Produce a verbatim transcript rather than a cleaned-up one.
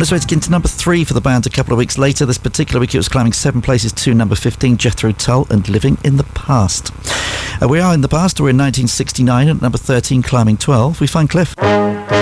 its way to into number three for the band a couple of weeks later. This particular week it was climbing seven places to number fifteen, Jethro Tull and Living in the Past. Uh, we are in the past, we're in nineteen sixty-nine at number thirteen, climbing twelve. We find Cliff.